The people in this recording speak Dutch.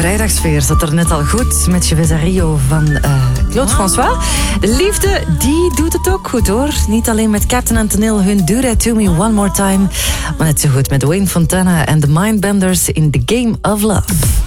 vrijdagsfeer zat er net al goed met Je vais à Rio van Claude François. De liefde, die doet het ook goed hoor. Niet alleen met Captain Antonil hun Do That To Me One More Time, maar net zo goed met Wayne Fontana en de Mindbenders in The Game of Love.